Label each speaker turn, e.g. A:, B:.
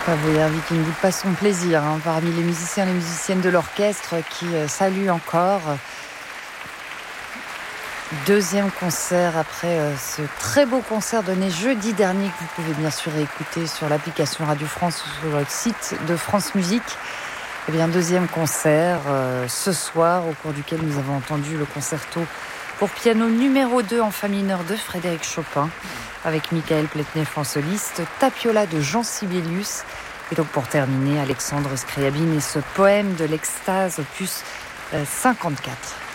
A: Savoyard Viking goûte pas son plaisir parmi les musiciens et les musiciennes de l'orchestre qui saluent encore. Deuxième concert après ce très beau concert donné jeudi dernier que vous pouvez bien sûr écouter sur l'application Radio France ou sur le site de France Musique. Eh bien, deuxième concert ce soir au cours duquel nous avons entendu le concerto pour piano numéro 2 en fa mineur de Frédéric Chopin avec Michael Pletnev en soliste, Tapiola de Jean Sibelius et donc pour terminer Alexandre Scriabine et ce poème de l'extase opus 54.